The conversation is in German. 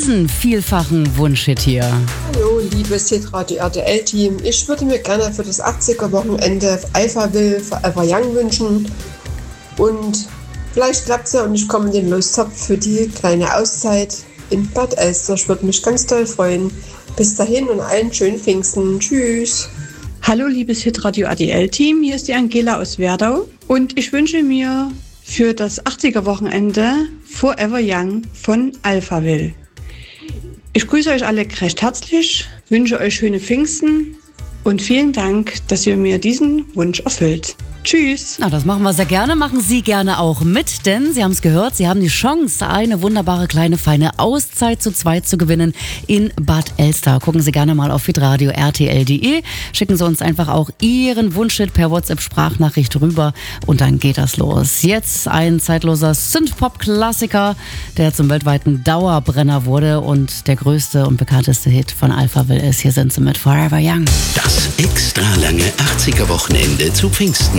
diesen vielfachen Wunschhit hier. Hallo, liebes Hitradio RTL-Team. Ich würde mir gerne für das 80er-Wochenende Alphaville Forever Young wünschen. Und vielleicht klappt es ja und ich komme in den Lostopf für die kleine Auszeit in Bad Elster. Ich würde mich ganz toll freuen. Bis dahin und allen schönen Pfingsten. Tschüss. Hallo, liebes Hitradio RTL-Team. Hier ist die Angela aus Werdau. Und ich wünsche mir für das 80er-Wochenende Forever Young von Alphaville. Ich grüße euch alle recht herzlich, wünsche euch schöne Pfingsten und vielen Dank, dass ihr mir diesen Wunsch erfüllt. Tschüss. Na, das machen wir sehr gerne. Machen Sie gerne auch mit, denn Sie haben es gehört, Sie haben die Chance, eine wunderbare, kleine, feine Auszeit zu zweit zu gewinnen in Bad Elster. Gucken Sie gerne mal auf hitradio rtl.de. Schicken Sie uns einfach auch Ihren Wunschhit per WhatsApp-Sprachnachricht rüber und dann geht das los. Jetzt ein zeitloser Synthpop-Klassiker, der zum weltweiten Dauerbrenner wurde und der größte und bekannteste Hit von Alphaville ist. Hier sind sie mit Forever Young. Das extra lange 80er-Wochenende zu Pfingsten.